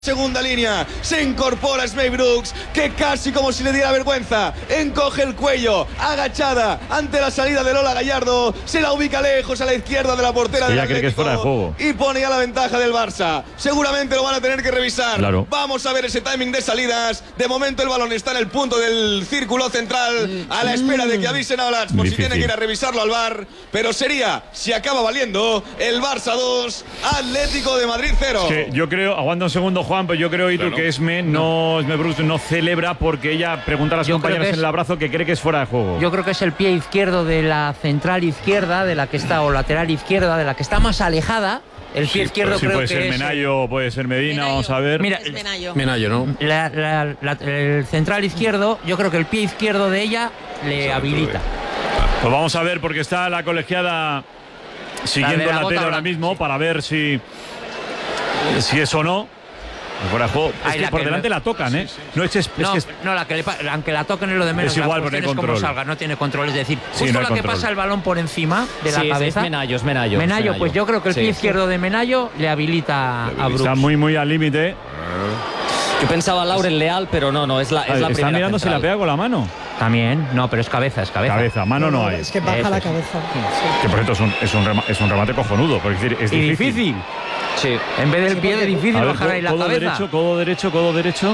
Segunda línea, se incorpora Smey Brooks, que casi como si le diera vergüenza, encoge el cuello, agachada ante la salida de Lola Gallardo, se la ubica lejos a la izquierda de la portera del Atlético, cree que es fuera de juego y pone ya la ventaja del Barça. Seguramente lo van a tener que revisar. Claro. Vamos a ver ese timing de salidas. De momento el balón está en el punto del círculo central, a la espera de que avisen a Olatz por si tiene que ir a revisarlo al VAR, pero sería, si acaba valiendo, el Barça 2, Atlético de Madrid 0. Es que yo creo, aguanta un segundo, Juan, pues yo creo, Itu, que Esme Brooks no celebra porque ella pregunta a las compañeras en el abrazo que cree que es fuera de juego. Yo creo que es el pie izquierdo de la central izquierda, de la que está, o lateral izquierda, de la que está más alejada. El pie izquierdo creo puede que ser es Menayo, puede ser Medina, vamos a ver. Mira, Menayo, ¿no? El central izquierdo, yo creo que el pie izquierdo de ella le habilita. Pues vamos a ver, porque está la colegiada siguiendo la tele ahora mismo para ver si es o no. Fuera de juego. Es que por delante la tocan, ¿eh? No, aunque la toquen es lo de menos. Es igual, porque no hay control. Salga, no tiene control. Es decir, Sí, justo no hay la que control. pasa el balón por encima de la cabeza. Es Menayo. Menayo, pues yo creo que el pie izquierdo de Menayo le habilita a Brooks. Está muy al límite. Yo pensaba Lauren Leal, pero no, es la primera. Está mirando central. si la pega con la mano. También, no, pero es cabeza. Cabeza, mano no hay. Es que baja la cabeza. Que por cierto es un remate cojonudo. Porque es decir, es difícil. Sí. En vez del pie es difícil bajar ahí la cabeza. Codo derecho.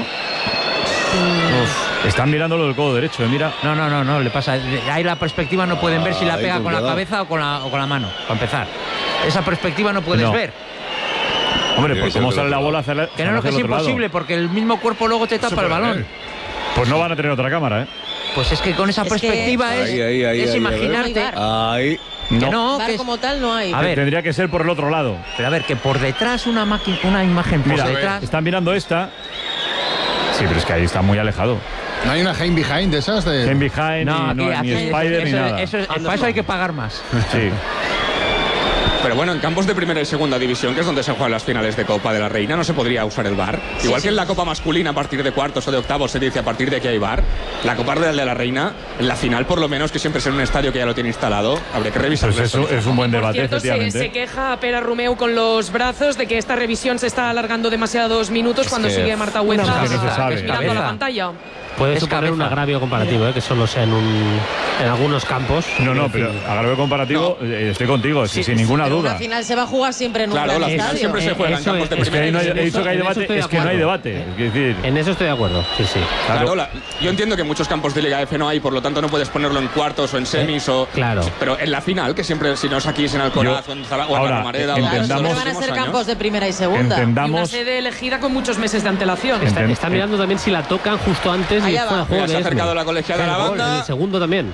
Están mirando lo del codo derecho, mira. No, le pasa. Ahí la perspectiva no pueden ver si la pega con la cabeza o con la mano, para empezar. Esa perspectiva no puedes ver. Hombre, pues cómo sale la bola hacia que no, que es imposible, porque el mismo cuerpo luego te tapa el balón. Pues no van a tener otra cámara, ¿eh? Pues es que con esa perspectiva es imaginarte. Ahí. Que no, VAR como tal no hay. A ver, tendría que ser por el otro lado. Pero a ver, que por detrás una imagen por detrás. Están mirando esta. Sí, pero es que ahí está muy alejado. ¿No hay una Game Behind de esas? Game Behind, ni Spider, ni nada. Para eso hay que pagar más. Sí. Pero bueno, en campos de primera y segunda división, que es donde se juegan las finales de Copa de la Reina, no se podría usar el VAR. Igual que en la Copa masculina, a partir de cuartos o de octavos, se dice a partir de que hay VAR. La Copa de la Reina, en la final, por lo menos, que siempre es en un estadio que ya lo tiene instalado, habría que revisar. Pues eso es un buen debate, Por cierto, efectivamente. se queja Pere Romeu con los brazos de que esta revisión se está alargando demasiados minutos cuando sigue Marta Hueza mirando la pantalla. Puede suponer un agravio comparativo, que solo sea en algunos campos. No, pero agravio comparativo, estoy contigo, sin ninguna duda. La final se va a jugar siempre en un gran estadio. Siempre se juega en campos de primera. He dicho que hay debate, es que no hay debate. Es decir, en eso estoy de acuerdo, sí. Claro, yo entiendo que en muchos campos de Liga F no hay, por lo tanto no puedes ponerlo en cuartos o en semis claro. Pero en la final, que siempre, si no es aquí, es en Alcoraz o en la Romareda. Siempre van a ser campos de primera y segunda. Y una sede elegida con muchos meses de antelación. Está mirando también si la tocan justo antes y fuera de juego. Se ha acercado la colegiada de la banda. En el segundo también.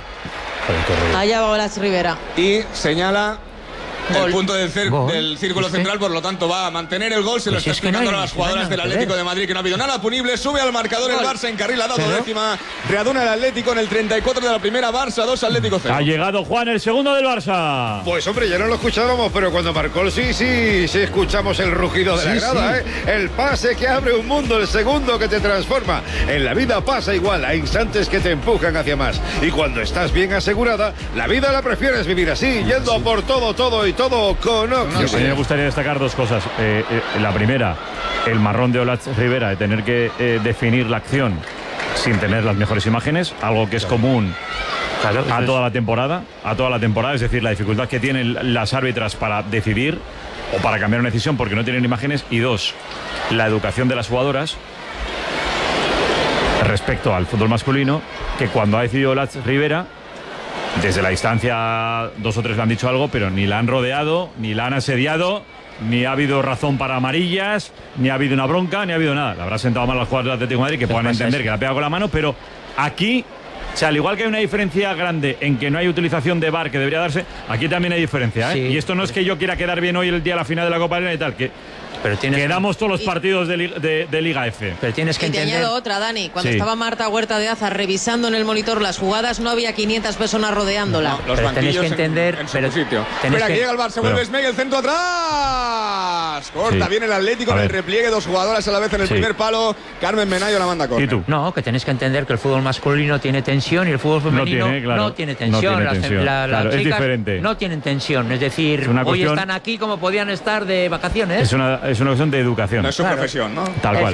Allá va Olatz Rivera. Y señala el punto del círculo central, por lo tanto va a mantener el gol. Se lo está explicando a las jugadoras del Atlético de Madrid, que no ha habido nada punible. Sube al marcador el Barça, encarrila la décima. Readuna el Atlético en el 34 de la primera. Barça 2, Atlético 0. Ha llegado Juan, el segundo del Barça. Pues hombre, ya no lo escuchábamos, pero cuando marcó el sí escuchamos el rugido de la grada, ¿eh? El pase que abre un mundo, el segundo que te transforma. En la vida pasa igual, hay instantes que te empujan hacia más. Y cuando estás bien asegurada, la vida la prefieres vivir así, yendo a por todo y todo con Oxy. A mí me gustaría destacar dos cosas. La primera, el marrón de Olatz Rivera de tener que definir la acción sin tener las mejores imágenes, algo que es común a toda la temporada, es decir, la dificultad que tienen las árbitras para decidir o para cambiar una decisión porque no tienen imágenes. Y dos, la educación de las jugadoras respecto al fútbol masculino, que cuando ha decidido Olatz Rivera, desde la distancia 2 o 3 le han dicho algo, pero ni la han rodeado, ni la han asediado, ni ha habido razón para amarillas, ni ha habido una bronca, ni ha habido nada. Le habrá sentado mal a los jugadores del Atlético de Madrid que puedan entender que la pega con la mano, pero aquí, o sea, al igual que hay una diferencia grande en que no hay utilización de VAR que debería darse, aquí también hay diferencia, ¿eh? Sí. Y esto no es que yo quiera quedar bien hoy el día de la final de la Copa de la Reina y tal, que quedamos todos los partidos de Liga F. Pero tienes que entender. Te añado otra, Dani. Cuando estaba Marta Huerta de Aza revisando en el monitor las jugadas, no había 500 personas rodeándola. No, los banquillos tenéis que entender, en su sitio. Espera, que llega el Barça, vuelve Smeg, el centro atrás. Corta bien el Atlético en el repliegue, 2 jugadoras a la vez en el primer palo. Carmen Menayo la manda corta. ¿Y tú? No, que tenéis que entender que el fútbol masculino tiene tensión y el fútbol femenino no tiene tensión. Las chicas es diferente. No tienen tensión. Es decir, hoy están aquí como podían estar de vacaciones. Es es una cuestión de educación. No es su profesión, ¿no? Tal cual.